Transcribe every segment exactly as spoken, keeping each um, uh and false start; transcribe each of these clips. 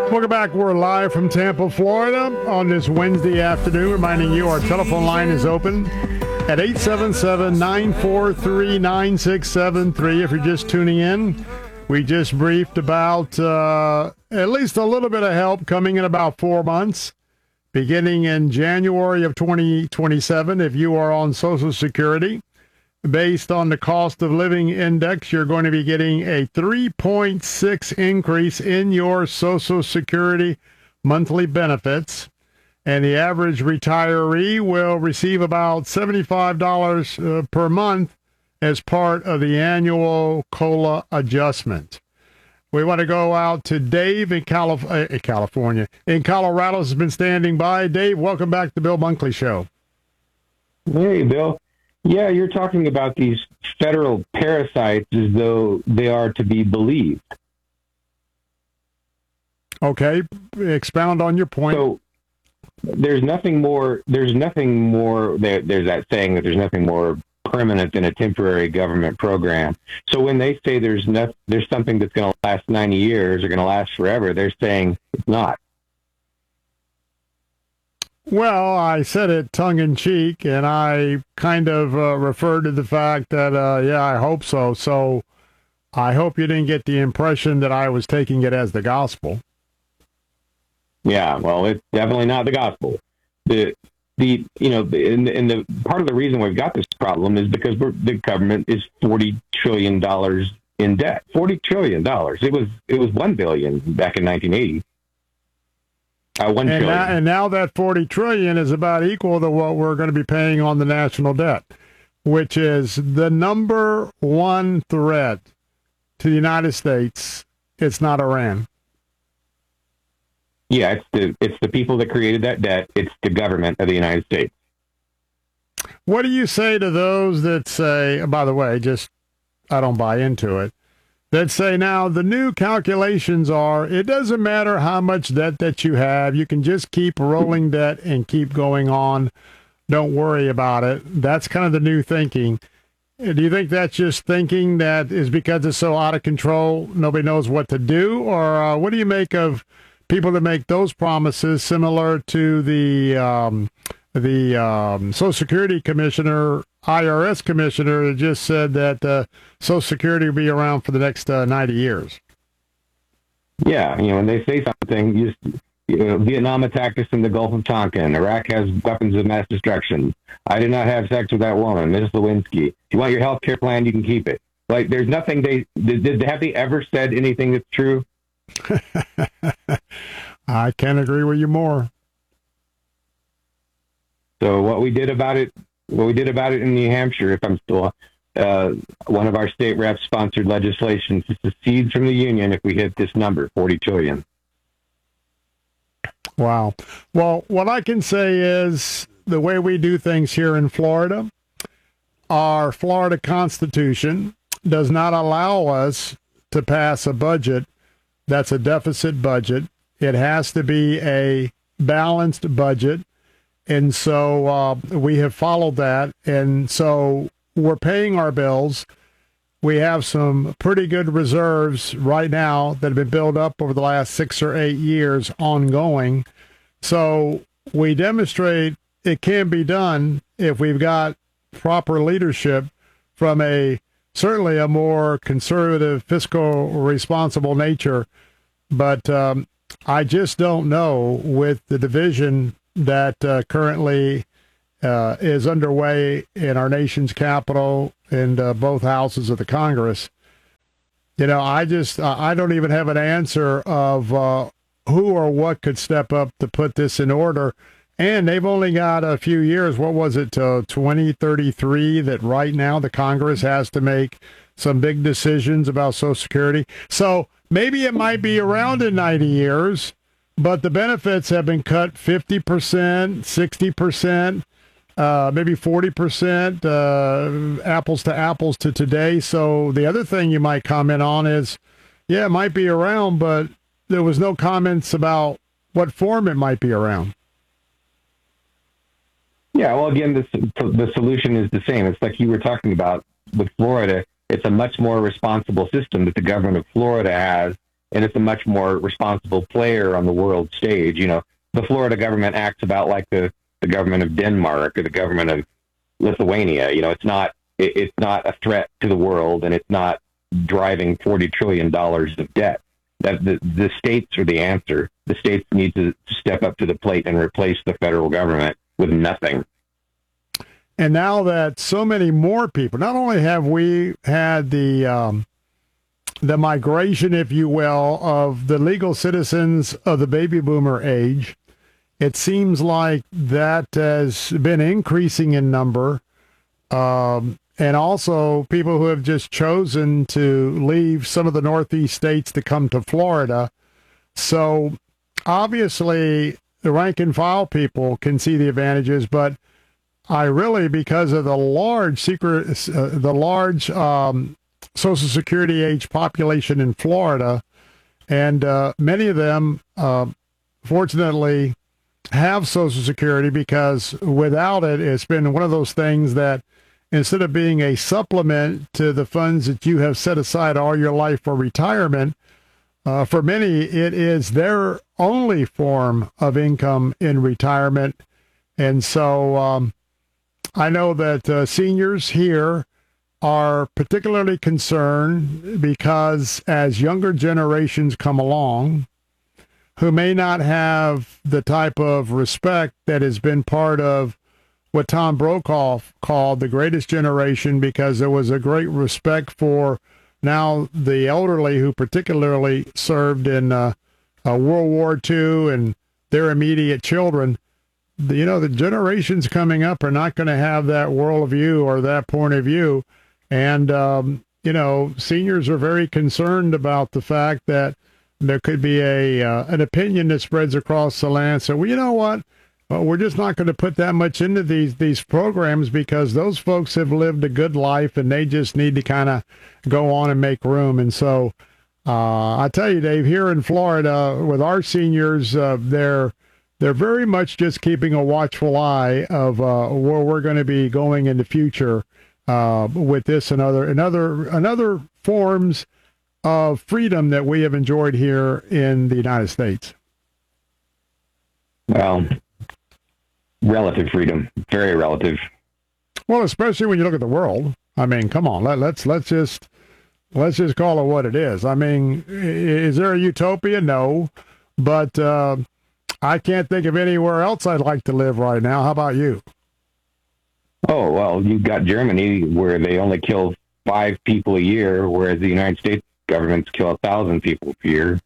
Welcome back. We're live from Tampa, Florida on this Wednesday afternoon. Reminding you our telephone line is open at eight seven seven, nine four three, nine six seven three. If you're just tuning in, we just briefed about uh, at least a little bit of help coming in about four months, beginning in January of twenty twenty-seven. If you are on Social Security, based on the cost of living index, you're going to be getting a three point six increase in your Social Security monthly benefits. And the average retiree will receive about seventy-five dollars uh, per month as part of the annual COLA adjustment. We want to go out to Dave in Calif- uh, California. In Colorado, has been standing by. Dave, welcome back to the Bill Bunkley Show. Hey, Bill. Yeah, you're talking about these federal parasites as though they are to be believed. Okay, expound on your point. So there's nothing more, there's nothing more, there, there's that saying that there's nothing more permanent than a temporary government program. So when they say there's no, there's something that's going to last ninety years or going to last forever, they're saying it's not. Well, I said it tongue-in-cheek, and I kind of uh, referred to the fact that, uh, yeah, I hope so. So I hope you didn't get the impression that I was taking it as the gospel. Yeah, well, it's definitely not the gospel. The the you know, and, and the part of the reason we've got this problem is because we're, the government is forty trillion dollars in debt. Forty trillion dollars. It was it was one billion back in nineteen eighty. Uh, one and, trillion. now, and now that forty trillion is about equal to what we're going to be paying on the national debt, which is the number one threat to the United States. It's not Iran. Yeah, it's the it's the people that created that debt. It's the government of the United States. What do you say to those that say, by the way, just I don't buy into it, that say now the new calculations are it doesn't matter how much debt that you have, you can just keep rolling debt and keep going on. Don't worry about it. That's kind of the new thinking. Do you think that's just thinking that is because it's so out of control, nobody knows what to do? Or uh, what do you make of people that make those promises, similar to the um, the um, Social Security Commissioner, I R S Commissioner, that just said that uh, Social Security will be around for the next uh, ninety years? Yeah, you know, when they say something, you just, you know, Vietnam attacked us in the Gulf of Tonkin. Iraq has weapons of mass destruction. I did not have sex with that woman, Miss Lewinsky. If you want your health care plan, you can keep it. Like, there's nothing they did. did have they ever said anything that's true? I can't agree with you more. So what we did about it, what we did about it in New Hampshire, if I'm still, uh, one of our state reps sponsored legislation to secede from the union if we hit this number, forty trillion. Wow. Well, what I can say is the way we do things here in Florida, our Florida Constitution does not allow us to pass a budget that's a deficit budget. It has to be a balanced budget. And so uh, we have followed that. And so we're paying our bills. We have some pretty good reserves right now that have been built up over the last six or eight years ongoing. So we demonstrate it can be done if we've got proper leadership from a certainly a more conservative, fiscal, responsible nature. But um, I just don't know with the division that uh, currently uh, is underway in our nation's capital and uh, both houses of the Congress. You know, I just, uh, I don't even have an answer of uh, who or what could step up to put this in order. And they've only got a few years. What was it, to twenty thirty-three, that right now the Congress has to make some big decisions about Social Security. So maybe it might be around in ninety years, but the benefits have been cut fifty percent, sixty percent, uh, maybe forty percent, uh, apples to apples to today. So the other thing you might comment on is, yeah, it might be around, but there was no comments about what form it might be around. Yeah, well, again, the, the solution is the same. It's like you were talking about with Florida. It's a much more responsible system that the government of Florida has and it's a much more responsible player on the world stage. You know, the Florida government acts about like the, the government of Denmark or the government of Lithuania. You know, it's not it, it's not a threat to the world, and it's not driving forty trillion dollars of debt. That the, the states are the answer. The states need to step up to the plate and replace the federal government with nothing. And now that so many more people, not only have we had the um, the migration, if you will, of the legal citizens of the baby boomer age, it seems like that has been increasing in number. Um, and also people who have just chosen to leave some of the Northeast states to come to Florida. So obviously the rank and file people can see the advantages, but I really, because of the large secret, uh, the large um, Social Security age population in Florida, and uh, many of them, uh, fortunately, have Social Security, because without it, it's been one of those things that instead of being a supplement to the funds that you have set aside all your life for retirement, uh, for many, it is their only form of income in retirement. And so um, I know that uh, seniors here are particularly concerned because as younger generations come along, who may not have the type of respect that has been part of what Tom Brokaw called the greatest generation, because there was a great respect for now the elderly who particularly served in uh, uh, World War Two and their immediate children. The, you know, the generations coming up are not going to have that worldview or that point of view. And, um, you know, seniors are very concerned about the fact that there could be a uh, an opinion that spreads across the land. So, well, you know what? Well, we're just not going to put that much into these these programs because those folks have lived a good life and they just need to kind of go on and make room. And so uh, I tell you, Dave, here in Florida with our seniors, uh, they're they're very much just keeping a watchful eye of uh, where we're going to be going in the future uh, with this and other and other and other forms of freedom that we have enjoyed here in the United States. Well, relative freedom, very relative. Well, especially when you look at the world. I mean, come on, let, let's let's just let's just call it what it is. I mean, is there a utopia? No, but uh, I can't think of anywhere else I'd like to live right now. How about you? Oh, well, you've got Germany where they only kill five people a year, whereas the United States governments kill a thousand people per year.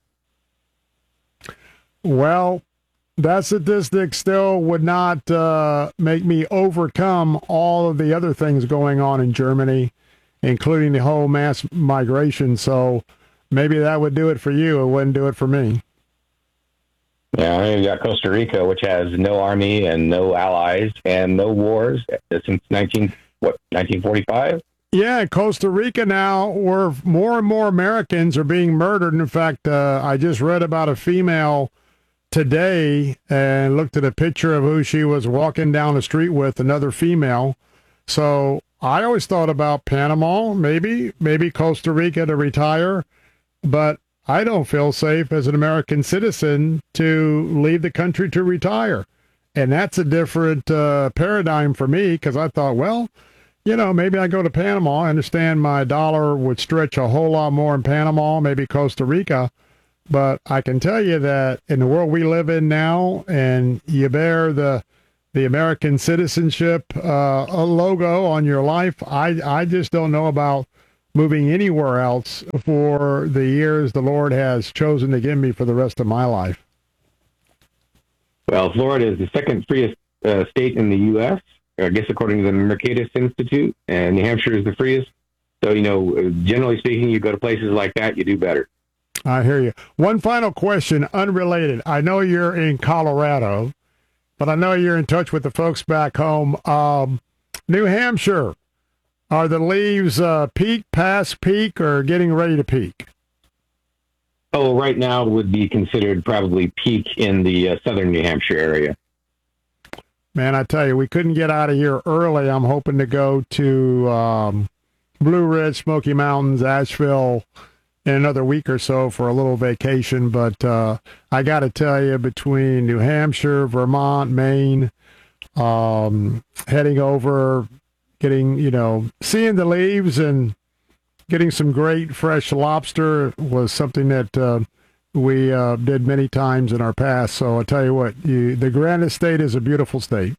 Well, that statistic still would not uh, make me overcome all of the other things going on in Germany, including the whole mass migration. So maybe that would do it for you. It wouldn't do it for me. Yeah, you've got Costa Rica, which has no army and no allies and no wars since nineteen what nineteen forty-five. Yeah, Costa Rica now, where more and more Americans are being murdered. In fact, uh, I just read about a female today and looked at a picture of who she was walking down the street with, another female. So I always thought about Panama, maybe, maybe Costa Rica to retire, but I don't feel safe as an American citizen to leave the country to retire. And that's a different uh, paradigm for me, because I thought, well, you know, maybe I go to Panama. I understand my dollar would stretch a whole lot more in Panama, maybe Costa Rica. But I can tell you that in the world we live in now, and you bear the the American citizenship uh, logo on your life, I, I just don't know about moving anywhere else for the years the Lord has chosen to give me for the rest of my life. Well, Florida is the second freest uh, state in the U S, I guess, according to the Mercatus Institute, and New Hampshire is the freest. So, you know, generally speaking, you go to places like that, you do better. I hear you. One final question, unrelated. I know you're in Colorado, but I know you're in touch with the folks back home. Um, New Hampshire, are the leaves uh, peak, past peak, or getting ready to peak? Oh, right now would be considered probably peak in the uh, southern New Hampshire area. Man, I tell you, we couldn't get out of here early. I'm hoping to go to um, Blue Ridge, Smoky Mountains, Asheville, in another week or so for a little vacation. But uh, I got to tell you, between New Hampshire, Vermont, Maine, um, heading over, getting, you know, seeing the leaves and getting some great fresh lobster was something that uh, we uh, did many times in our past. So I'll tell you what, you, the Granite State is a beautiful state.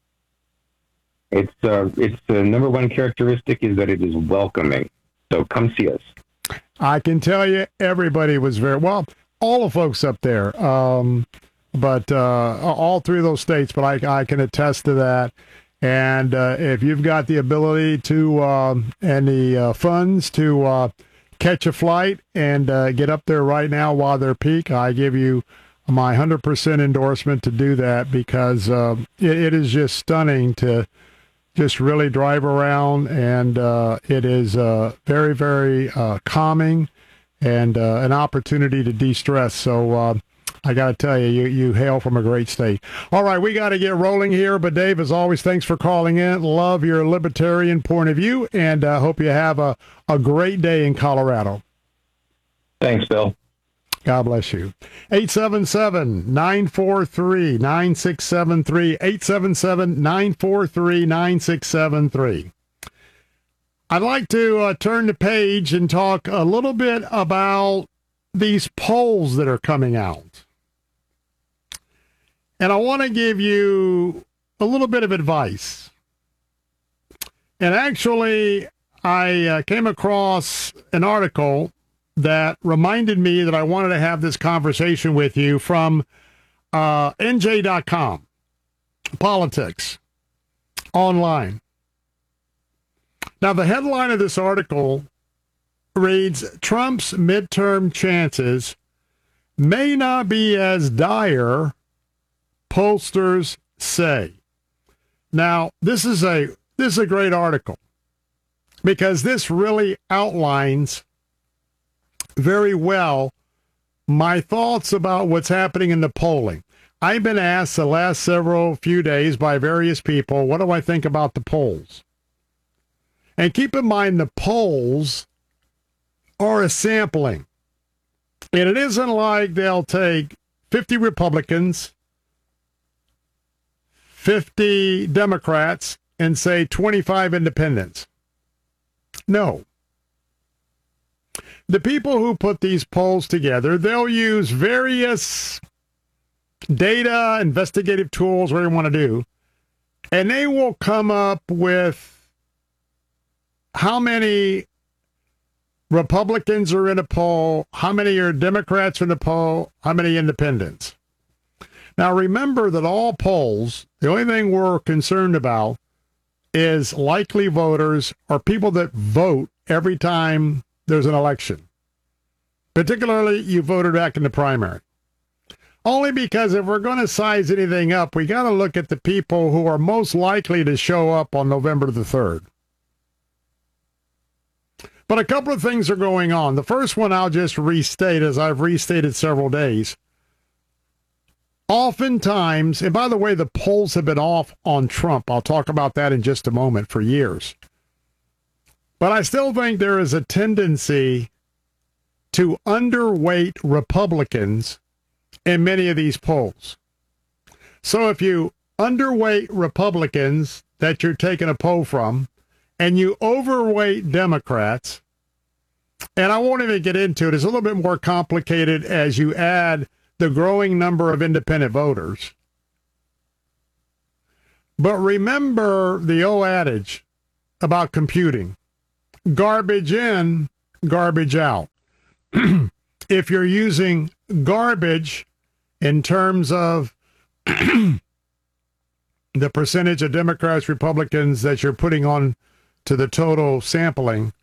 It's uh, it's the number one characteristic is that it is welcoming. So come see us. I can tell you, everybody was very well. All the folks up there, um, but uh, all three of those states. But I, I can attest to that. And uh, if you've got the ability to um, and the uh, funds to uh, catch a flight and uh, get up there right now while they're peak, I give you my one hundred percent endorsement to do that, because uh, it, it is just stunning to just really drive around, and uh, it is uh, very, very uh, calming and uh, an opportunity to de-stress. So uh, I got to tell you, you, you hail from a great state. All right, we got to get rolling here, but Dave, as always, thanks for calling in. Love your libertarian point of view, and uh, hope you have a, a great day in Colorado. Thanks, Bill. God bless you. eight seven seven, nine four three, nine six seven three, eight seven seven, nine four three, nine six seven three. I'd like to uh, turn the page and talk a little bit about these polls that are coming out. And I want to give you a little bit of advice. And actually, I uh, came across an article that reminded me that I wanted to have this conversation with you from uh, N J dot com, politics, online. Now, the headline of this article reads, Trump's midterm chances may not be as dire, pollsters say. Now, this is a this is a great article, because this really outlines very well my thoughts about what's happening in the polling. I've been asked the last several few days by various people, what do I think about the polls? And keep in mind, the polls are a sampling. And it isn't like they'll take fifty Republicans, fifty Democrats, and say twenty-five independents. No. The people who put these polls together, they'll use various data, investigative tools, whatever you want to do, and they will come up with how many Republicans are in a poll, how many are Democrats in a poll, how many independents. Now, remember that all polls, the only thing we're concerned about is likely voters or people that vote every time there's an election. Particularly, you voted back in the primary. Only because if we're going to size anything up, we got to look at the people who are most likely to show up on November the third. But a couple of things are going on. The first one I'll just restate, as I've restated several days. Oftentimes, and by the way, the polls have been off on Trump. I'll talk about that in just a moment, for years. But I still think there is a tendency to underweight Republicans in many of these polls. So if you underweight Republicans that you're taking a poll from, and you overweight Democrats, and I won't even get into it, it's a little bit more complicated as you add the growing number of independent voters. But remember the old adage about computing. Garbage in, garbage out. If you're using garbage in terms of the percentage of Democrats, Republicans that you're putting on to the total sampling,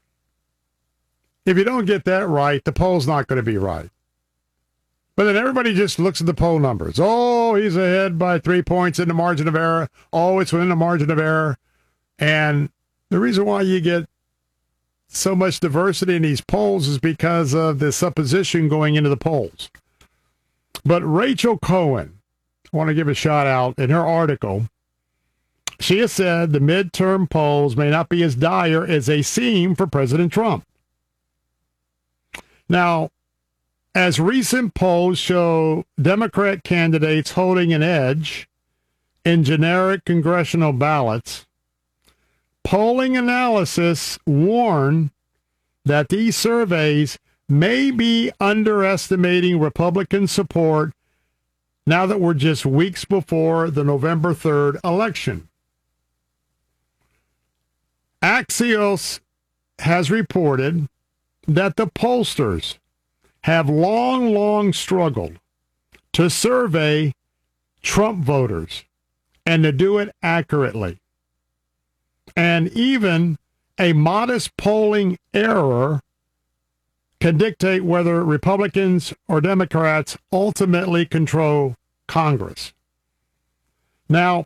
if you don't get that right, the poll's not going to be right. But then everybody just looks at the poll numbers. Oh, he's ahead by three points in the margin of error. Oh, it's within the margin of error. And the reason why you get so much diversity in these polls is because of the supposition going into the polls. But Rachel Cohen, I want to give a shout out in her article. She has said the midterm polls may not be as dire as they seem for President Trump. Now, as recent polls show Democrat candidates holding an edge in generic congressional ballots, polling analysis warn that these surveys may be underestimating Republican support now that we're just weeks before the November third election. Axios has reported that the pollsters have long, long struggled to survey Trump voters and to do it accurately. And even a modest polling error can dictate whether Republicans or Democrats ultimately control Congress. Now,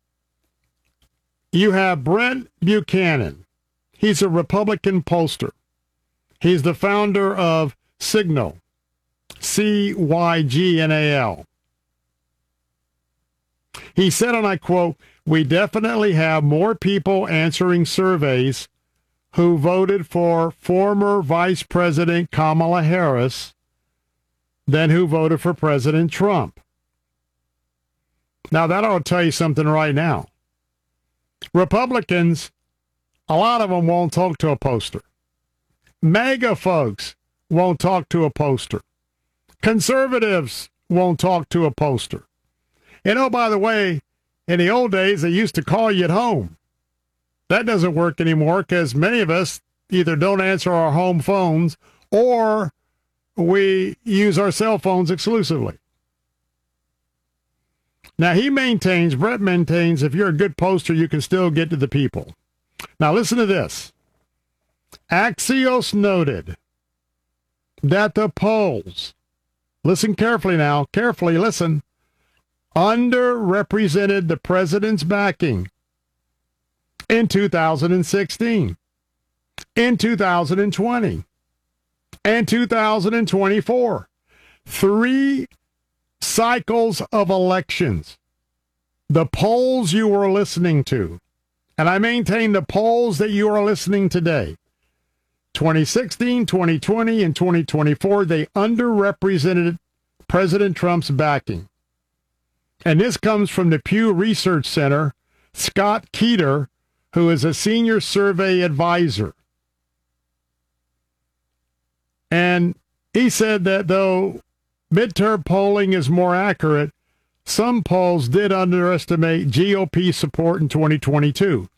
you have Brent Buchanan. He's a Republican pollster. He's the founder of Cygnal, C Y G N A L. He said, and I quote, "We definitely have more people answering surveys who voted for former Vice President Kamala Harris than who voted for President Trump." Now, that ought to tell you something right now. Republicans, a lot of them won't talk to a pollster. MAGA folks won't talk to a pollster. Conservatives won't talk to a pollster. And oh, by the way, in the old days, they used to call you at home. That doesn't work anymore because many of us either don't answer our home phones or we use our cell phones exclusively. Now, he maintains, Brett maintains, if you're a good pollster, you can still get to the people. Now, listen to this. Axios noted that the polls, listen carefully now, carefully listen, underrepresented the president's backing in two thousand sixteen, in two thousand twenty, and two thousand twenty-four. Three cycles of elections. The polls you were listening to, and I maintain the polls that you are listening today, twenty sixteen, twenty twenty, and twenty twenty-four, they underrepresented President Trump's backing. And this comes from the Pew Research Center, Scott Keeter, who is a senior survey advisor. And he said that though midterm polling is more accurate, some polls did underestimate G O P support in twenty twenty-two.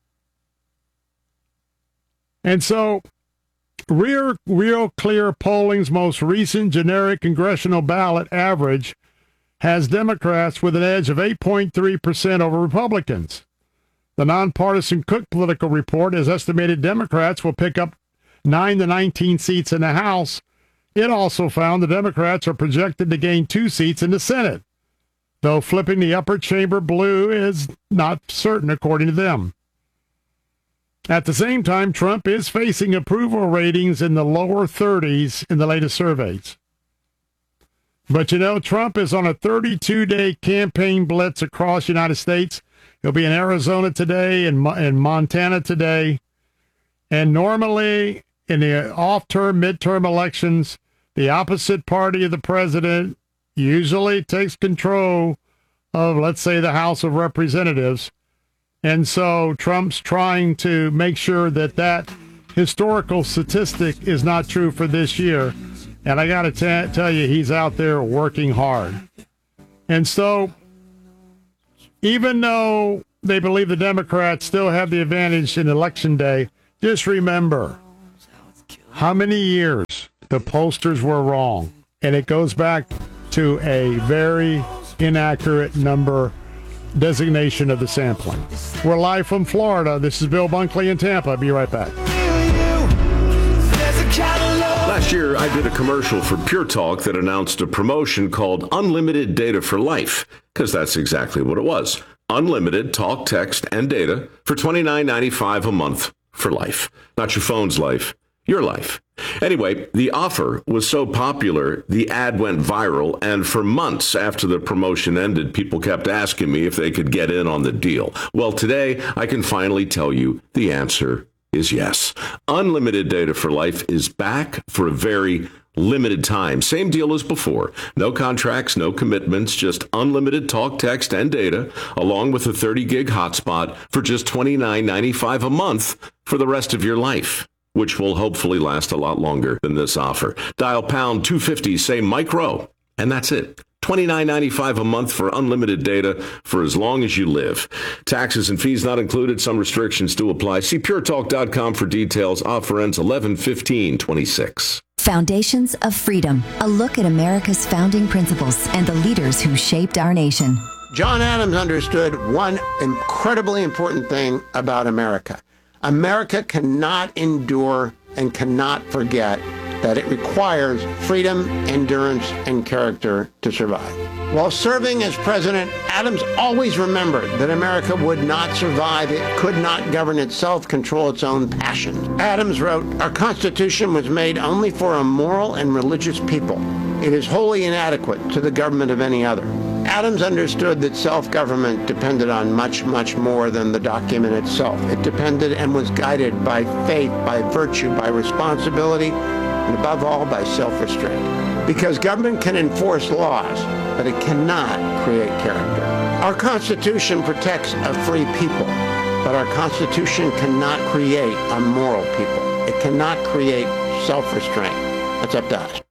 And so, Real, Real Clear Polling's most recent generic congressional ballot average has Democrats with an edge of eight point three percent over Republicans. The nonpartisan Cook Political Report has estimated Democrats will pick up nine to nineteen seats in the House. It also found the Democrats are projected to gain two seats in the Senate, though flipping the upper chamber blue is not certain according to them. At the same time, Trump is facing approval ratings in the lower thirties in the latest surveys. But you know, Trump is on a thirty-two day campaign blitz across the United States. He'll be in Arizona today and in Montana today. And normally, in the off-term, midterm elections, the opposite party of the president usually takes control of, let's say, the House of Representatives. And so Trump's trying to make sure that that historical statistic is not true for this year. And I got to tell you, he's out there working hard. And so even though they believe the Democrats still have the advantage in Election Day, just remember how many years the pollsters were wrong. And it goes back to a very inaccurate number designation of the sampling. We're live from Florida. This is Bill Bunkley in Tampa. Be right back. Last year, I did a commercial for Pure Talk that announced a promotion called Unlimited Data for Life, because that's exactly what it was. Unlimited talk, text, and data for twenty-nine ninety-five a month for life. Not your phone's life, your life. Anyway, the offer was so popular, the ad went viral, and for months after the promotion ended, people kept asking me if they could get in on the deal. Well, today, I can finally tell you the answer is yes. Unlimited Data for Life is back for a very limited time. Same deal as before. No contracts, no commitments, just unlimited talk, text, and data, along with a thirty gig hotspot for just twenty-nine ninety-five a month for the rest of your life, which will hopefully last a lot longer than this offer. Dial pound two fifty, say micro, and that's it. twenty-nine ninety-five a month for unlimited data for as long as you live. Taxes and fees not included. Some restrictions do apply. See pure talk dot com for details. Offer ends eleven fifteen twenty-six. Foundations of Freedom, a look at America's founding principles and the leaders who shaped our nation. John Adams understood one incredibly important thing about America. America cannot endure and cannot forget that it requires freedom, endurance, and character to survive. While serving as president, Adams always remembered that America would not survive. It could not govern itself, control its own passions. Adams wrote, "Our Constitution was made only for a moral and religious people. It is wholly inadequate to the government of any other." Adams understood that self-government depended on much, much more than the document itself. It depended and was guided by faith, by virtue, by responsibility, and above all, by self-restraint. Because government can enforce laws, but it cannot create character. Our Constitution protects a free people, but our Constitution cannot create a moral people. It cannot create self-restraint. That's up to us.